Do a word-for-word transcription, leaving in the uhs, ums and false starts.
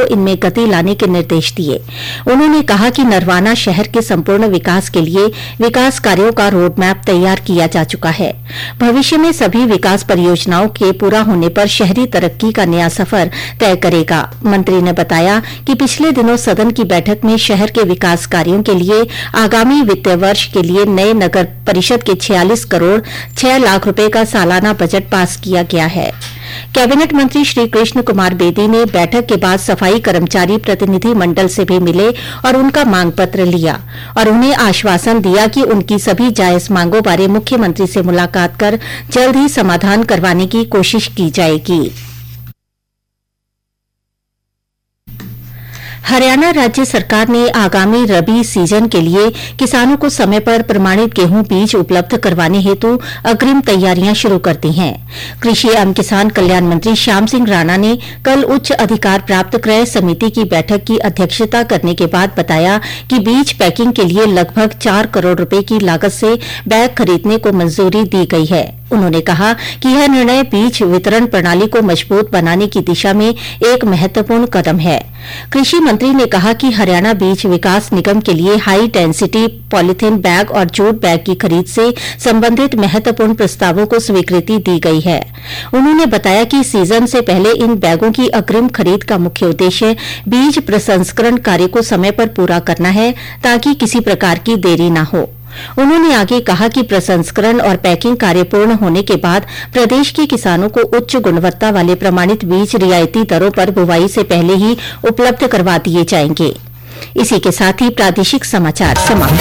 को इनमें गति लाने के निर्देश दिए। उन्होंने कहा कि नरवाना शहर के संपूर्ण विकास के लिए विकास कार्यों का रोड मैप तैयार किया जा चुका है। भविष्य में सभी विकास परियोजनाओं के पूरा होने पर शहरी तरक्की का नया सफर तय करेगा। मंत्री ने बताया कि पिछले दिनों सदन की बैठक में शहर के विकास कार्यों के लिए आगामी वित्तीय वर्ष के लिए नए नगर परिषद के छियालीस करोड़ छह लाख रुपए का सालाना बजट पास किया गया है। कैबिनेट मंत्री श्री कृष्ण कुमार बेदी ने बैठक के बाद सफाई कर्मचारी प्रतिनिधि मंडल से भी मिले और उनका मांग पत्र लिया और उन्हें आश्वासन दिया कि उनकी सभी जायज मांगों बारे मुख्यमंत्री से मुलाकात कर जल्द ही समाधान करवाने की कोशिश की जाएगी। हरियाणा राज्य सरकार ने आगामी रबी सीजन के लिए किसानों को समय पर प्रमाणित गेहूं बीज उपलब्ध करवाने हेतु अग्रिम तैयारियां शुरू कर दी हैं। कृषि एवं किसान कल्याण मंत्री श्याम सिंह राणा ने कल उच्च अधिकार प्राप्त क्रय समिति की बैठक की अध्यक्षता करने के बाद बताया कि बीज पैकिंग के लिए लगभग चार करोड़ रुपए की लागत से बैग खरीदने को मंजूरी दी गई है। उन्होंने कहा कि यह निर्णय बीज वितरण प्रणाली को मजबूत बनाने की दिशा में एक महत्वपूर्ण कदम है। कृषि मंत्री ने कहा कि हरियाणा बीज विकास निगम के लिए हाई डेंसिटी पॉलीथीन बैग और जूट बैग की खरीद से संबंधित महत्वपूर्ण प्रस्तावों को स्वीकृति दी गई है। उन्होंने बताया कि सीजन से पहले इन बैगों की अग्रिम खरीद का मुख्य उद्देश्य बीज प्रसंस्करण कार्य को समय पर पूरा करना है ताकि किसी प्रकार की देरी न हो। उन्होंने आगे कहा कि प्रसंस्करण और पैकिंग कार्य पूर्ण होने के बाद प्रदेश के किसानों को उच्च गुणवत्ता वाले प्रमाणित बीज रियायती दरों पर बुवाई से पहले ही उपलब्ध करवा दिए जाएंगे। इसी के साथ ही प्रादेशिक समाचार समाप्त।